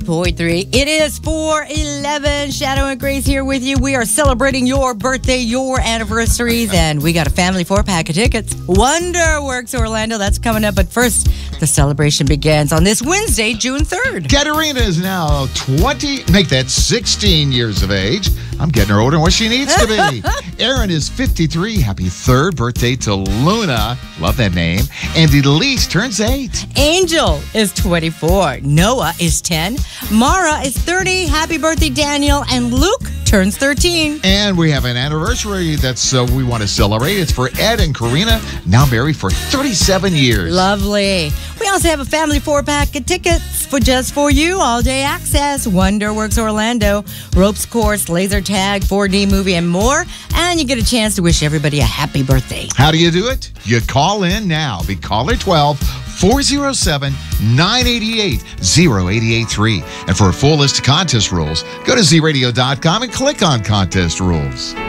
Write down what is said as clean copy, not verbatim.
88.3. It is 4:11. Shadow and Grace here with you. We are celebrating your birthday, your anniversaries, and we got a family 4-pack of tickets. Wonderworks Orlando, that's coming up. But first, the celebration begins on this Wednesday, June 3rd. Katerina is now 16 years of age. I'm getting her older than what she needs to be. Aaron is 53. Happy 3rd birthday to Luna. Love that name. And Elise turns 8. Angel is 24. Noah is 10. Mara is 30. Happy birthday, Daniel. And Luke turns 13. And we have an anniversary that's we want to celebrate. It's for Ed and Karina, now married for 37 years. Lovely. We also have a family 4-pack of tickets for you. All-day access, Wonderworks Orlando, ropes course, laser tag, 4D movie, and more. And you get a chance to wish everybody a happy birthday. How do you do it? You call in now. Be caller 12 407-988-0883. And for a full list of contest rules, go to zradio.com and click on contest rules.